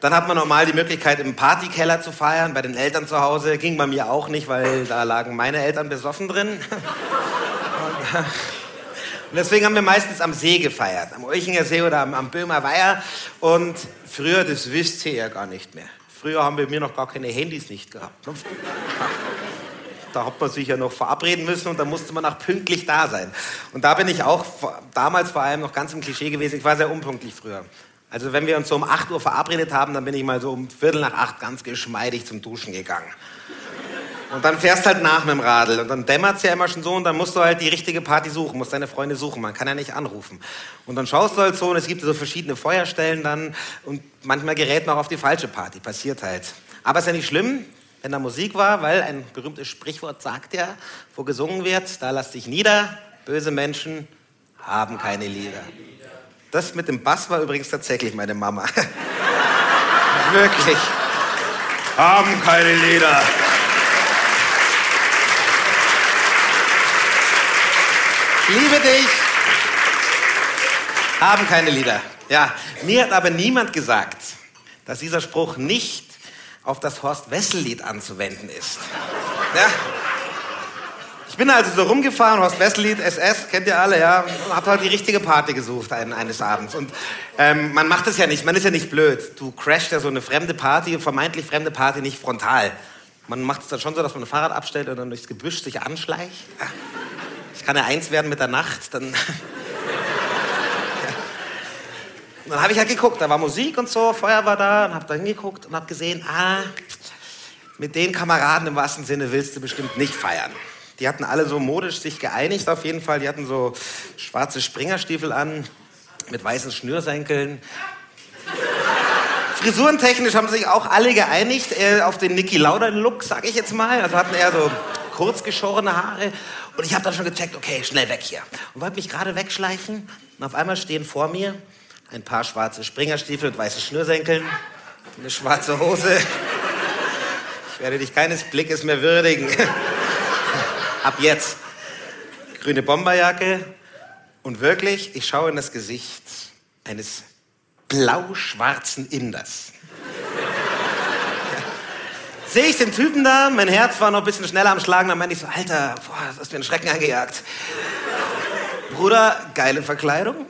Dann hat man normal die Möglichkeit, im Partykeller zu feiern, bei den Eltern zu Hause. Ging bei mir auch nicht, weil da lagen meine Eltern besoffen drin. Und deswegen haben wir meistens am See gefeiert, am Olchinger See oder am Böhmer Weiher. Und früher, das wisst ihr ja gar nicht mehr. Früher haben wir noch gar keine Handys nicht gehabt. Da hat man sich ja noch verabreden müssen und da musste man auch pünktlich da sein. Und da bin ich auch damals vor allem noch ganz im Klischee gewesen. Ich war sehr unpünktlich früher. Also wenn wir uns so um 8 Uhr verabredet haben, dann bin ich mal so um 7:45 ganz geschmeidig zum Duschen gegangen. Und dann fährst halt nach mit dem Radl und dann dämmert's ja immer schon so und dann musst du halt die richtige Party suchen, musst deine Freunde suchen, man kann ja nicht anrufen. Und dann schaust du halt so und es gibt so verschiedene Feuerstellen dann und manchmal gerät man auch auf die falsche Party, passiert halt. Aber ist ja nicht schlimm, wenn da Musik war, weil ein berühmtes Sprichwort sagt ja, wo gesungen wird, da lass dich nieder, böse Menschen haben keine Lieder. Das mit dem Bass war übrigens tatsächlich meine Mama. Wirklich. Haben keine Lieder. Liebe dich, haben keine Lieder. Ja, mir hat aber niemand gesagt, dass dieser Spruch nicht auf das Horst-Wessel-Lied anzuwenden ist. Ja. Ich bin also so rumgefahren, Horst-Wessel-Lied, SS, kennt ihr alle, ja, und hab halt die richtige Party gesucht eines Abends. Und man macht es ja nicht, man ist ja nicht blöd. Du crashst ja so eine fremde Party, vermeintlich fremde Party nicht frontal. Man macht es dann schon so, dass man ein Fahrrad abstellt und dann durchs Gebüsch sich anschleicht. Ja. Ich kann ja eins werden mit der Nacht, dann... Und dann habe ich halt geguckt, da war Musik und so, Feuer war da und habe da hingeguckt und habe gesehen, mit den Kameraden im wahrsten Sinne willst du bestimmt nicht feiern. Die hatten alle so modisch sich geeinigt auf jeden Fall, die hatten so schwarze Springerstiefel an, mit weißen Schnürsenkeln. Frisurentechnisch haben sich auch alle geeinigt auf den Niki Lauda-Look, sag ich jetzt mal, also hatten eher so kurz geschorene Haare. Und ich habe dann schon gecheckt, okay, schnell weg hier. Und wollte mich gerade wegschleichen und auf einmal stehen vor mir ein paar schwarze Springerstiefel mit weißen Schnürsenkeln, eine schwarze Hose. Ich werde dich keines Blickes mehr würdigen. Ab jetzt. Grüne Bomberjacke. Und wirklich, ich schaue in das Gesicht eines blau-schwarzen Inders. Sehe ich den Typen da, mein Herz war noch ein bisschen schneller am Schlagen, dann meinte ich so, Alter, boah, das hast mir einen Schrecken angejagt. Bruder, geile Verkleidung.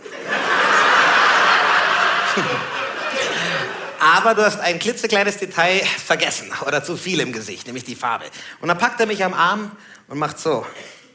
Aber du hast ein klitzekleines Detail vergessen oder zu viel im Gesicht, nämlich die Farbe. Und dann packt er mich am Arm und macht so.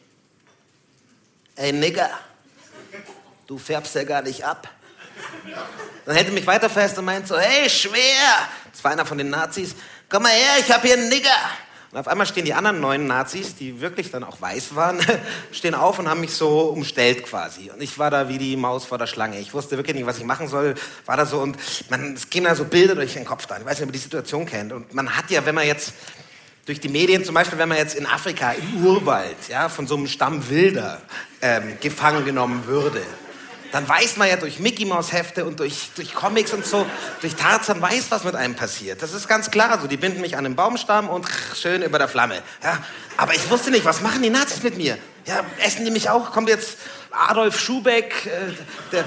Ey, Nigger, du färbst ja gar nicht ab. Dann hält er mich weiter fest und meint so, hey, schwer. Das war einer von den Nazis. Komm mal her, ich hab hier einen Nigger. Und auf einmal stehen die anderen 9 Nazis, die wirklich dann auch weiß waren, stehen auf und haben mich so umstellt quasi. Und ich war da wie die Maus vor der Schlange. Ich wusste wirklich nicht, was ich machen soll. War da so und es gehen da so Bilder durch den Kopf dann. Ich weiß nicht, ob ihr die Situation kennt. Und man hat ja, wenn man jetzt durch die Medien, zum Beispiel, wenn man jetzt in Afrika, im Urwald, ja, von so einem Stamm Wilder gefangen genommen würde, dann weiß man ja durch Mickey-Maus-Hefte und durch Comics und so, durch Tarzan weiß, was mit einem passiert. Das ist ganz klar. So, die binden mich an den Baumstamm und schön über der Flamme. Ja, aber ich wusste nicht, was machen die Nazis mit mir? Ja, essen die mich auch? Kommt jetzt Adolf Schubeck? Der...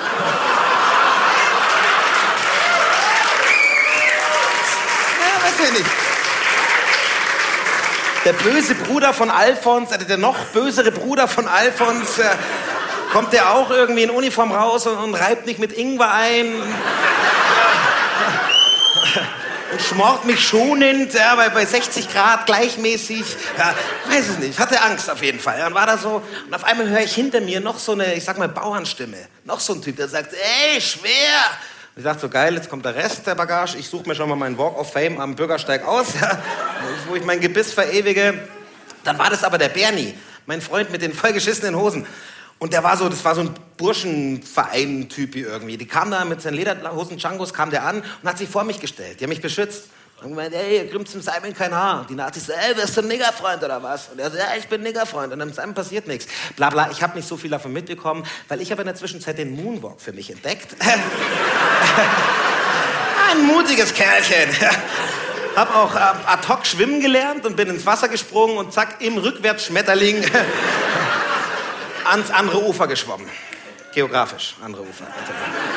Ja, weiß ich nicht. Der böse Bruder von Alfons, der noch bösere Bruder von Alfons... kommt der auch irgendwie in Uniform raus und reibt mich mit Ingwer ein und schmort mich schonend, ja, bei 60 Grad gleichmäßig. Ja, weiß es nicht, hatte Angst auf jeden Fall. Dann war da so, und auf einmal höre ich hinter mir noch so eine, ich sag mal, Bauernstimme. Noch so ein Typ, der sagt, ey, schwer. Und ich dachte so, geil, jetzt kommt der Rest der Bagage. Ich suche mir schon mal meinen Walk of Fame am Bürgersteig aus, ja, wo ich mein Gebiss verewige. Dann war das aber der Bernie, mein Freund mit den vollgeschissenen Hosen. Und das war so ein Burschenverein-Typ irgendwie. Die kam da mit seinen Lederhosen, Changos, kam der an und hat sich vor mich gestellt. Die haben mich beschützt. Und gemeint, ey, ihr krümmt zum Simon kein Haar. Und die Nazis so, ey, bist du ein Niggerfreund oder was? Und er so, ja, ich bin Niggerfreund. Und dem Simon passiert nichts. Bla bla, ich habe nicht so viel davon mitbekommen, weil ich habe in der Zwischenzeit den Moonwalk für mich entdeckt. Ein mutiges Kerlchen. Hab auch ad hoc schwimmen gelernt und bin ins Wasser gesprungen und zack, im Rückwärtsschmetterling ans andere Ufer geschwommen. Geografisch, andere Ufer.